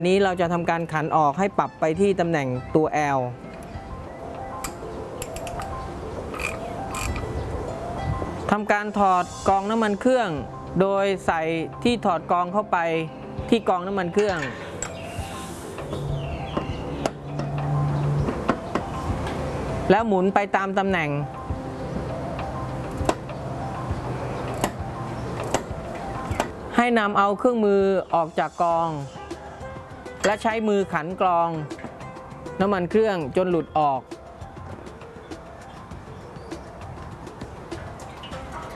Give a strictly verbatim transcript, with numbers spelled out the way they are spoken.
นี้เราจะทำการขันออกให้ปรับไปที่ตำแหน่งตัว L ทำการถอดกรองน้ำมันเครื่องโดยใส่ที่ถอดกรองเข้าไปที่กรองน้ำมันเครื่องแล้วหมุนไปตามตำแหน่งให้นำเอาเครื่องมือออกจากกรองและใช้มือขันกรองน้ำมันเครื่องจนหลุดออก